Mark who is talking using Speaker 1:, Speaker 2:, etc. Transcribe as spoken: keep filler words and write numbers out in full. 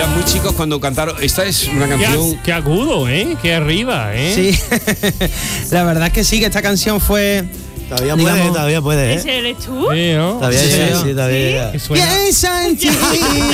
Speaker 1: eran muy chicos cuando cantaron. Esta es una canción...
Speaker 2: Qué, qué agudo, ¿eh? Qué arriba, ¿eh?
Speaker 3: Sí, la verdad es que sí, que esta canción fue...
Speaker 4: Todavía
Speaker 3: digamos,
Speaker 4: puede, todavía puede, ¿eh?
Speaker 5: ¿Ese eres tú?
Speaker 2: Sí, ¿no?
Speaker 4: Todavía
Speaker 3: Sí,
Speaker 4: llega,
Speaker 3: sí.
Speaker 4: sí, todavía llega.
Speaker 2: Que suena-
Speaker 3: Piensa en ti.